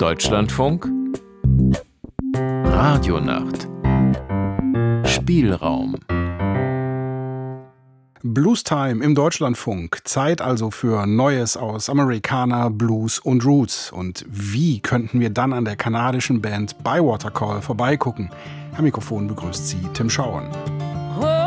Deutschlandfunk Radionacht Spielraum Blues Time im Deutschlandfunk. Zeit also für Neues aus Americana, Blues und Roots. Und wie könnten wir dann an der kanadischen Band Bywater Call vorbeigucken? Am Mikrofon begrüßt Sie Tim Schauern.